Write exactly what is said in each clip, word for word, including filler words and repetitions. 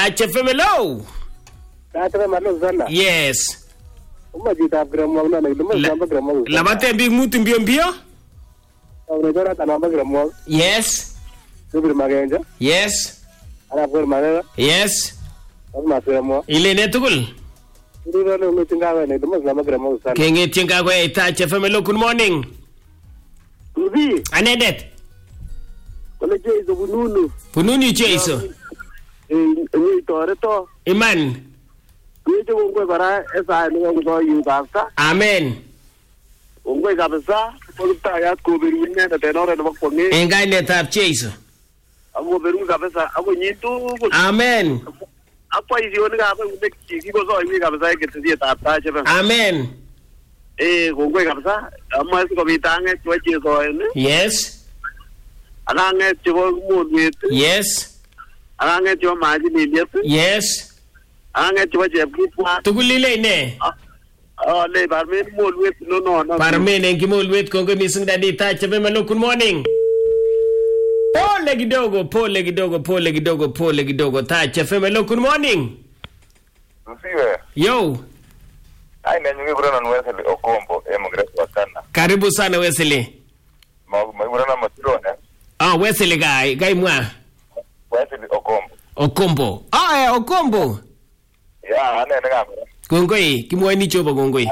Touch F M, hello. Touch F M, hello, Zana. Yes. Umajita gramo na nilimo namba gramo. Labate mbing mutu mbio mbio? Unajora tanamba gramo. Yes. Subiri magenja. Yes. Ana por manera. Yes. Ama gramo. Ile netukul. Ile no mitinga we nilimo namba gramo sana. Kenge tinga we Touch F M, hello, good morning. Uzi. Anedet. Kole jeiso bununu. Bununu jeiso. Eh, ni toreto. Iman. Kuicho ngwe bara esa ni ngo yu bafta. Amen. Ngwe kabisa, polita ya ko beru ne da tenore no ko ni. Engai netab jeiso. Amo beru kabisa, amo nyitu. Amen. Apa isi oni ka ba ngwe ki ko so imi kabisa ke tsi ta ta che ba. Amen. Eh, ngwe kabisa, amo isi ko bitange twa che so ni. Yes. Anange chwo mudwit. Yes. Anange chwo maji liet. Yes. Anange chwo je bupwa. Tugulile ne. Ah, le barmen mudwit no no no. Barmen engi mudwit kongo misung dadi Touch F M, hello, good morning. Pole kidogo, pole kidogo, pole kidogo, pole kidogo. Touch F M, hello, good morning. Msiwe. Yo. Ai na nyingi bwana na Wesley Okombo emgre wakana. Karibu sana Wesley. Ma bwana na Matirone. Ah, Wesley guy, guy mwa. Wesley Okombo. Okombo. Ah, eh, Okombo. Ya, ane nga. Gongoi, kimwani choba gongoi.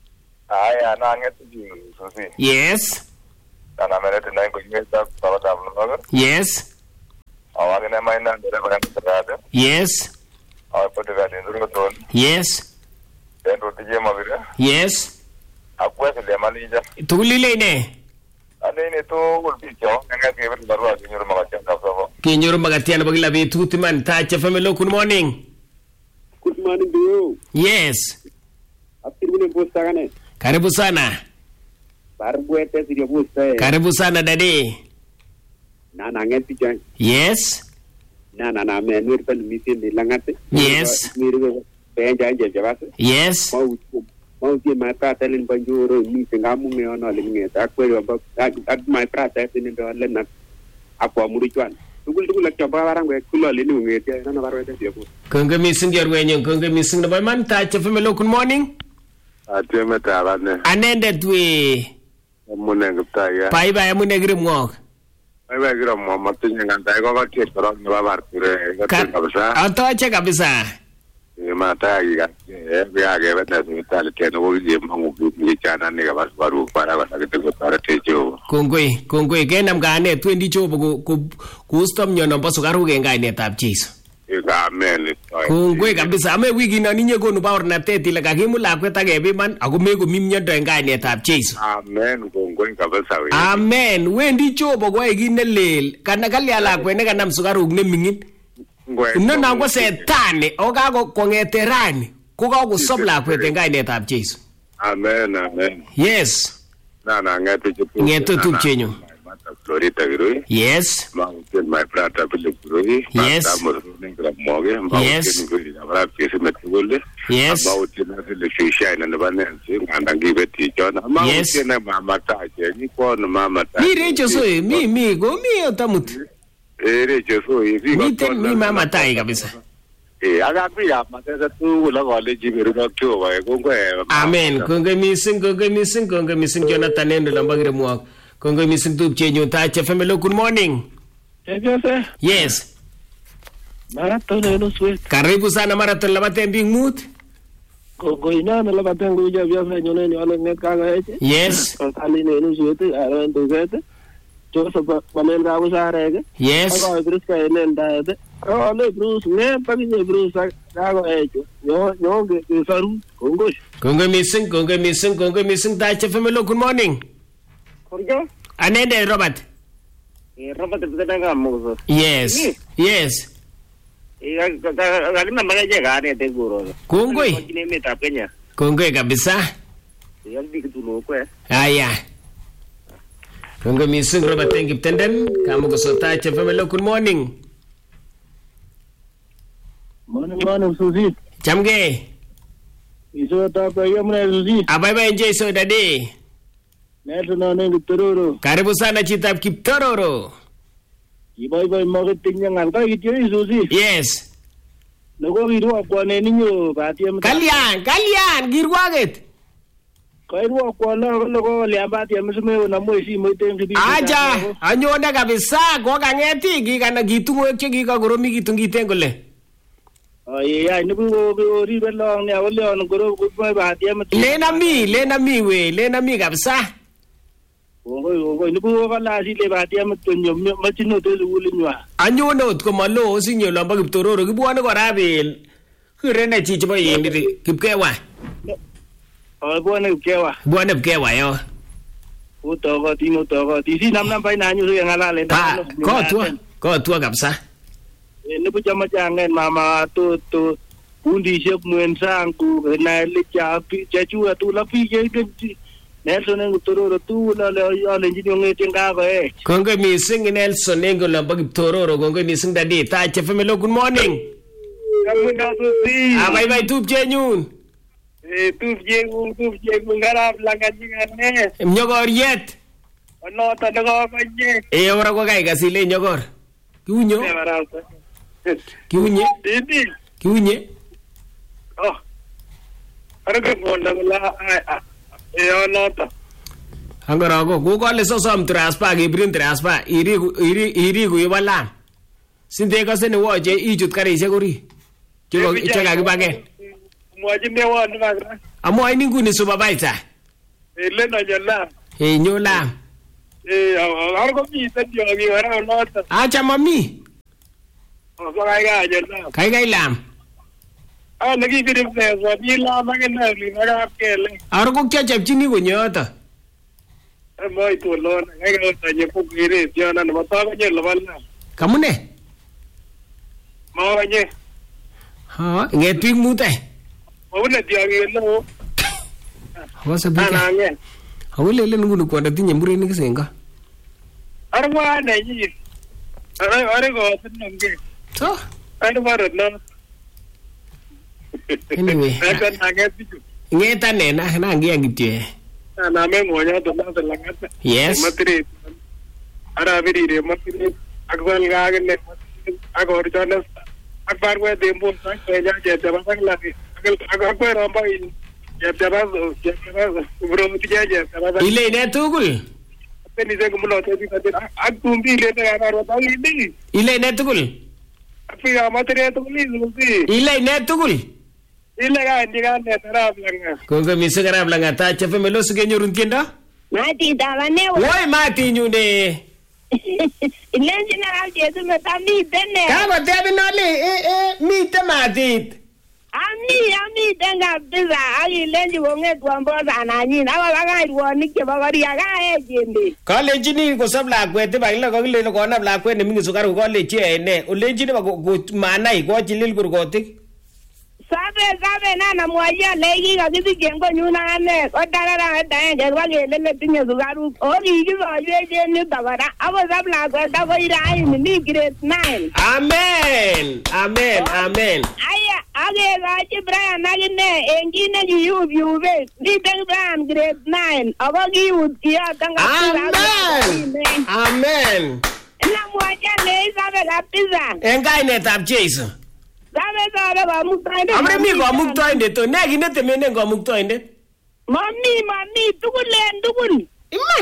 Aya, na ngeti susi. Yes. Na merete na ngo nyeta baba tablo. Yes. Awage na maina ndere bana tsada. Yes. Awa potega nduru ton. Yes. Endo tije mavira. Yes. Akwese le malija. Tugulile ne. Ane ne to ulpicho, nga ke ber barwa kinyo magacha kapso. Kinyo magatiana bagila betut man. Touch F M, hello, good morning. Good morning to you. Yes. Apirmine posta gane. Karibu sana. Barbuete sirio posta. Karibu sana dadi. Na na ngeti chan. Yes. Na na na me nur pan mitin dilangate. Yes. Miru benja nje jabase. Yes. Mau mau ti mai prata len banjuro mi tengamu me ono le ngeta kwero ba ak mai prata tin do len na akwa muri kwan. Tugul tugul ak coba barang we kulo le ni ngete na na barwete dio. Kongo mising yor wenyo, kongo mising na boy man. Touch F M, hello, good morning. Ateme tabane. Anendet we. Mune gupta ya. Pai ba amune grim ngok. Pai ba gira mo matinya nganta ko ko ket ro ni ba bar pure kabisa. Atoche kabisa. Ni mata ya e bi age beta ni tal ke no wo je mangu ni chana ni ga bas baru para ba ke ko para tejo. Kongoi, kongoi kenam gane twenty chobo ko ko stop nyono baso garu ge ngai netab Jesus. Amen. Kongoi kabisa ame wiki na ninye konu power na teti la kakimu la kweta gebe man ako meko mimnyondo ngai netab Jesus. Amen. Kongoi kabisa we. Amen. Wendi chobo ko egi ne lel kana kali ala kwene kanam sugaruk ne mingin. No na ngo setani o ka ko kongeterani ko ka ko sob la kwete ngai netab Jesus. Amen. Amen. Yes. Na na ngete chupu. Ngete tupchenyo. Florita giroi. Yes. Mountain my brother Philip giroi. Yes. Moge. Yes. Yes. About the fish and the banansi and give it to John. Yes. Mama Tache. You call Mama Tache. Mi recho so mi mi go mi otamut. Eh recho so if you Mi ten mi Mama Tai kabisa. Eh aga pia matesa tu la gole jibiru na kyo wa kongo. Amen. Kongo mising kongo mising kongo mising Jonathan endo lambagire muak. Kongo mising tupchenyo. Touch F M, hello, good morning. Yes. Marathon eno sweet. Karibu sana marathon labate mbing mut. Kongo ina na labate nguja vya fenyo neni wale ngekaga eche. Yes. Kali nenu sweet aran dozete. Josa bamen ga usarege. Yes. Ako Bruce ka enen daete. Oh le Bruce ne pagi ne Bruce ga eche. Yo yo ge saru Kongo. Kongo mising kongo mising kongo mising. Touch F M, hello, good morning. Korjo? Anende Robert. Eh Robert tena muzo. Yes. Yes. Eh galina magaje gane te guro. Kongoi. Kini meta Kenya. Kongoi kabisa. Ya dikitulo ko eh. Aya. Kongo mising Robert Tengip Tenden. Kamu ko so Touch F M, hello, good morning. Morning morning Susi. Chamge. Iso ta pa yamna Susi. Abai bai enjoy so dadi. Neto na nengi tororo. Karibu sana Chitab Kiptororo. Ibai bai marketing yang angka gitu Susi. Yes. Nego kirwokwan en inyo batiem. Kalyan, kalyan kirwaget. Kirwokwan no kole kolyan batiem simeyo namu simoit en kibit. Acha, anyone kabisa ko kangeti kikana kitungoek che kikakoromikitu kiten kole. Ay ay nibu ribe long ne awleon goro ko batiem. Lena mi, lena mi we, lena mi kabisa. Ogo ogo nibu ko la si le batiem tonyo machino te ulinywa. Anyone ot ko malo sinyo lomba Kiptororo kibwane kora bel. Kirene chichi bo yindi Kipkewa. Ay bwane Kipkewa. Bwane Kipkewa yo. Utogo tino togo ti si nam nam pai na nyu so ngalale na. Ko tu, ko tu kabisa. Nibu chama changen mama to to undi shep mwen sangu na le cha pi cha chu tu la pi je ke Nelson Kiptororo tu la le yo le jinyo ngeti ngako eh. Kongo mising Nelson Nengo lomba Kiptororo kongo mising dadi ta chefemelo good morning. Kamuna tu si. Abai bai tup jenyun. Eh tup jengun tup jengun garap langa jingane. Nyogor yet. Ono ta dago banye. Eh ora ko kai kasile nyogor. Kiunyo. Kiunye. Didi. Kiunye. Oh. Ara ko monda la eh ono ta. Angora ko ko ko le sosom transfer ke print transfer iri iri iri ku yibala. Sinde ko se ne woje ichut karisiek ori. Chego chega kibage. Mwaji me wa ndanga. Amo ai ninguni supervisor. Eh le na jala. Eh nyola. Eh ar ko mi se dio gi wara ono ta. Acha mami. Oh ko kai ga jala. Kai kai lam. Ah lagi kirim se wa bi la ma ke na li na ke le. Ar ko kya chapchini ko nyota. Moi to lo na ga ga ta je ko gire tiana na mata ga je lawala. Kamune? Ma ga je. Ha, ngetwing mute. Mawune dia ge lo. Wasa bika. Ana nge. Awule le ngunu ko nda tinye mure ni kisenga. Arwa na yi. Ara ara go tin nge. So, Ara maro no. anyway. Aga na nge ti. Ngeta ne na na ngia ngitye. Na me ngonya to na la ngata. Yes. Matri. Ara biri re matri. Agwal ga ge ne. Agor jonas. Akbar we dembo sa ke ja je te ba la ke. Agal agar ko ramba in. Je te ba je te ba bro ti ja je te ba. Ile ne tugul. Ni se como lo te digo ak tumbi le te ga ro ta ni. Ile ne tugul. Afi ga matri to ni si. Ile ne tugul. Ile ga ndi ga ne tara blanga. Kongo misagara blanga ta chefe melo sige nyorun tienda. Mati davane. Woi mati nyune. Ilenji na alje tu meta mi tene. Kama tebi nole eh eh mi tematit. Ami ami tenga pesa ali ilenji wonge tuamboza na nyina aba baga irwoni ke bagari aga ejende. Kale jini ko sab la kwete ba ila ko le ko na la kwete mingi sukaru ko le che ne o le jini ba ko manai ko jilil kurgotik. Sabe sabe na na moya legi ga bibi gengo nyuna ne o darara da nge wa le le tinye sukaru o ri gi ba ye je ni bagara abo sab la ko da ko ira ai ni grade nine. Amen. Amen. Amen. Aya age ga ji Brian agine engine gi yu yube ni tang Brian grade nine abo gi yu ya tanga. Amen. Amen. Na moya le sabe ga pizza. Engai ne tap Jesu. Sabe sabe ba muktainde. Amre mi ko muktainde to ne gi ne te mene ko muktainde. Mami mami tukul len tukul. Iman.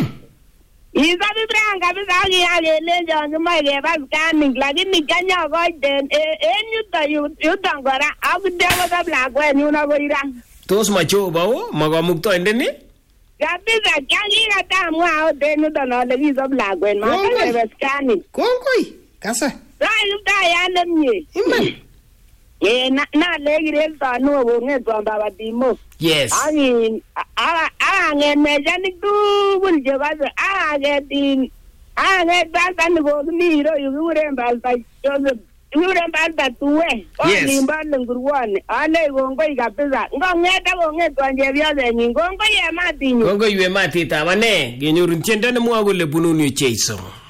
Isa bi Brian ga bi sa gi age le jang mai ge bas kaning lakini kanya ko den e en yu ta yu yu tangora agu de ko da bla ko en yu na boira. Tos macho ba o mago muktainde ni? Kabisa kyangi ga ta mu a de nu da no le gi so bla ko en ma ka bas kaning. Konkoi. Kasa. Sai yu ta ya nemye. Iman. Eh na na le gi re ta no bo nge to ba ba dimo. Yes. Ani a a nge me jani tu bul je ba a nge din a nge ba san go mi ro yu re ba ta yo yu re ba ta tuwe o ni ba ngurwan ale go ngo ga pesa ngo nge ta go nge to nje bia de ni ngo ngo ye ma ti Kongo yue mati ta wane genyorun tienda ne mwa go le bununu Jesu.